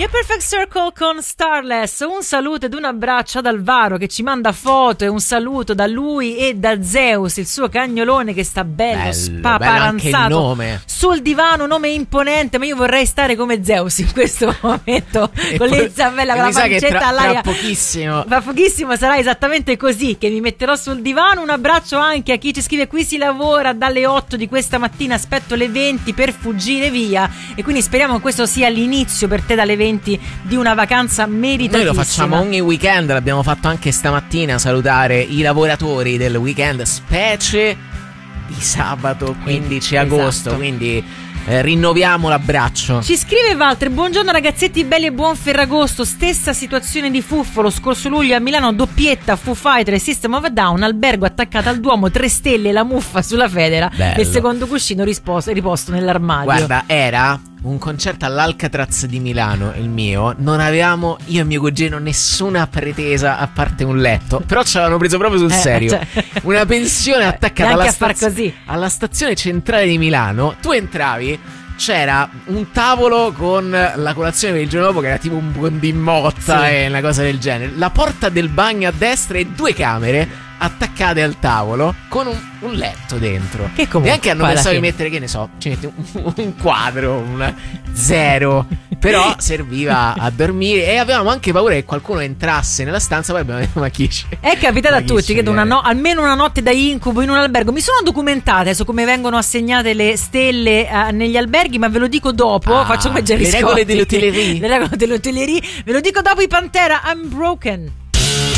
The Perfect Circle con Starless. Un saluto ed un abbraccio ad Alvaro che ci manda foto, e un saluto da lui e da Zeus, il suo cagnolone che sta bello spaparanzato sul divano, nome imponente, ma io vorrei stare come Zeus in questo momento con l'Isabella, con la pancetta all'aria. Tra pochissimo sarà esattamente così, che mi metterò sul divano. Un abbraccio anche a chi ci scrive: qui si lavora dalle 8 di questa mattina, aspetto le 20 per fuggire via, e quindi speriamo che questo sia l'inizio per te dalle 20 di una vacanza meritatissima. Noi lo facciamo ogni weekend, l'abbiamo fatto anche stamattina, salutare i lavoratori del weekend, specie di sabato 15 agosto, esatto. Quindi rinnoviamo l'abbraccio. Ci scrive Walter: buongiorno ragazzetti belli e buon Ferragosto. Stessa situazione di Fuffo lo scorso luglio a Milano, doppietta Foo Fighter e System of a Down, albergo attaccato al Duomo, 3 stelle, la muffa sulla Federa. Bello. E il secondo cuscino riposto nell'armadio. Guarda, era un concerto all'Alcatraz di Milano, il mio. Non avevamo, io e mio cugino, nessuna pretesa a parte un letto, però ce l'hanno preso proprio sul serio. Cioè, una pensione attaccata alla stazione centrale di Milano. Tu entravi, c'era un tavolo con la colazione per il giorno dopo che era tipo un buon di motta, e una cosa del genere. La porta del bagno a destra e 2 camere attaccate al tavolo con un letto dentro. Che comunque, e anche hanno pensato di mettere, che ne so, ci metti un quadro, un 0, però serviva a dormire, e avevamo anche paura che qualcuno entrasse nella stanza. Poi abbiamo detto: ma chi c'è? È capitato a tutti che almeno una notte da incubo in un albergo. Mi sono documentate su come vengono assegnate le stelle negli alberghi, ma ve lo dico dopo. Faccio come Gerry Scotti. Le regole dell'hotellerie. Le regole dell'hotellerie ve lo dico dopo i Pantera. I'm Broken.